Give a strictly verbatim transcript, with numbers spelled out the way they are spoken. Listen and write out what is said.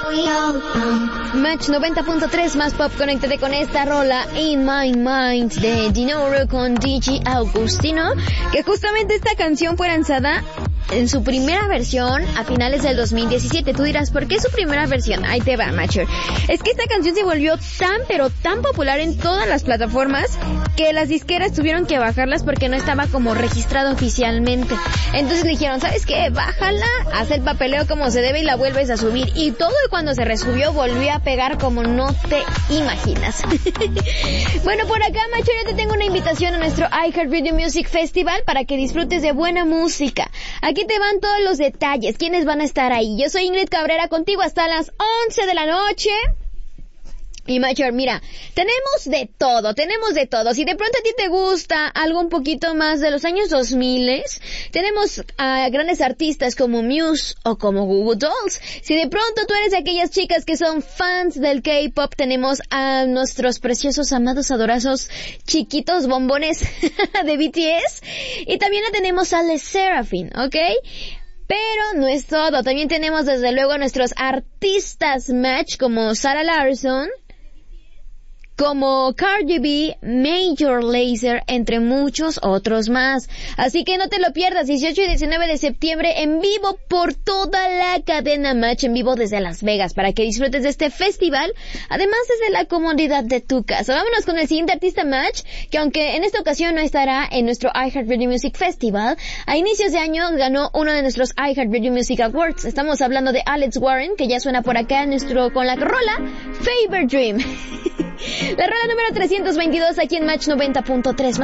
Match noventa punto tres más pop, conéctate con esta rola In My Mind de Dinoro con D J Augustino, que justamente esta canción fue lanzada en su primera versión a finales del dos mil diecisiete. Tú dirás, ¿por qué su primera versión? Ahí te va, Matcher. Es que esta canción se volvió tan, pero tan popular en todas las plataformas que las disqueras tuvieron que bajarlas porque no estaba como registrado oficialmente. Entonces le dijeron, ¿sabes qué? Bájala, haz el papeleo como se debe y la vuelves a subir. Y todo cuando se resubió volvió a pegar como no te imaginas. Bueno, por acá, Matcher, yo te tengo una invitación a nuestro iHeartRadio Music Festival para que disfrutes de buena música. Aquí te van todos los detalles, quiénes van a estar ahí. Yo soy Ingrid Cabrera, contigo hasta las once de la noche. Y Matcher, mira, tenemos de todo, tenemos de todo. Si de pronto a ti te gusta algo un poquito más de los años dos mil, tenemos a grandes artistas como Muse o como Goo Goo Dolls. Si de pronto tú eres de aquellas chicas que son fans del K-pop, tenemos a nuestros preciosos, amados, adorazos, chiquitos bombones de B T S. Y también la tenemos a Les Seraphim, ¿ok? Pero no es todo, también tenemos desde luego a nuestros artistas match como Sarah Larsson, como Cardi B, Major Lazer, entre muchos otros más. Así que no te lo pierdas, dieciocho y diecinueve de septiembre en vivo por toda la cadena Match, en vivo desde Las Vegas, para que disfrutes de este festival, además desde la comodidad de tu casa. Vámonos con el siguiente artista Match, que aunque en esta ocasión no estará en nuestro iHeartRadio Music Festival, a inicios de año ganó uno de nuestros iHeartRadio Music Awards. Estamos hablando de Alex Warren, que ya suena por acá en nuestro, con la rola Fever Dream. La rola número trescientos veintidós aquí en Match noventa punto tres.